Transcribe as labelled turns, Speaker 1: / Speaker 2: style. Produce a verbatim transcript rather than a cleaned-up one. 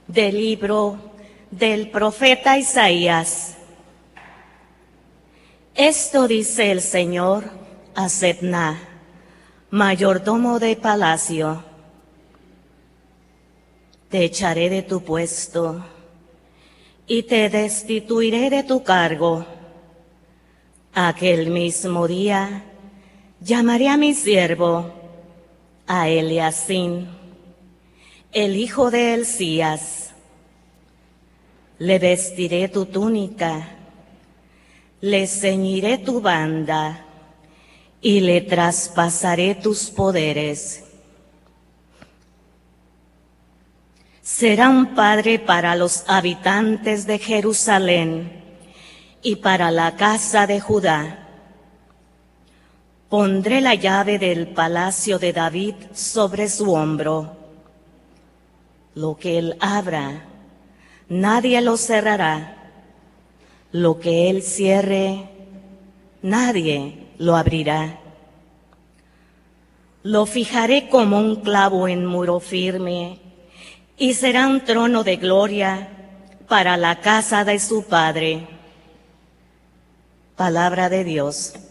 Speaker 1: Del libro del profeta Isaías. Esto dice el Señor a Sebna, mayordomo de palacio: te echaré de tu puesto y te destituiré de tu cargo. Aquel mismo día llamaré a mi siervo, a Eliacín, el hijo de Hilcías. Le vestiré tu túnica, le ceñiré tu banda y le traspasaré tus poderes. Será un padre para los habitantes de Jerusalén y para la casa de Judá. Pondré la llave del palacio de David sobre su hombro. Lo que él abra, nadie lo cerrará. Lo que él cierre, nadie lo abrirá. Lo fijaré como un clavo en muro firme, y será un trono de gloria para la casa de su padre. Palabra de Dios.